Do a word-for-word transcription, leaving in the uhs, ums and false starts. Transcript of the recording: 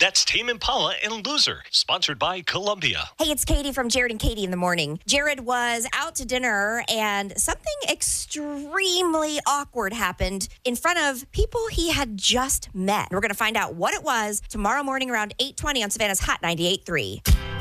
That's Tame Impala and Loser, sponsored by Columbia. Hey, it's Katie from Jared and Katie in the Morning. Jared was out to dinner and something extremely awkward happened in front of people he had just met. We're going to find out what it was tomorrow morning around eight twenty on Savannah's Hot ninety-eight point three.